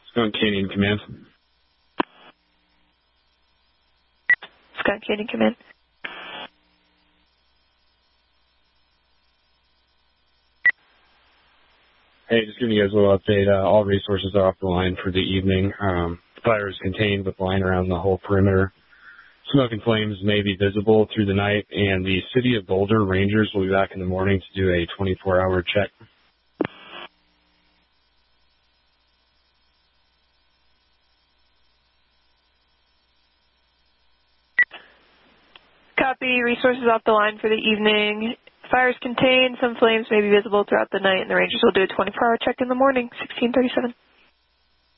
Skunk Canyon Command. Skunk Canyon Command. Hey, just giving you guys a little update. All resources are off the line for the evening. Fire is contained with line around the whole perimeter. Smoke and flames may be visible through the night, and the City of Boulder Rangers will be back in the morning to do a 24-hour check. Copy. Resources off the line for the evening. Fire is contained. Some flames may be visible throughout the night, and the Rangers will do a 24-hour check in the morning, 1637.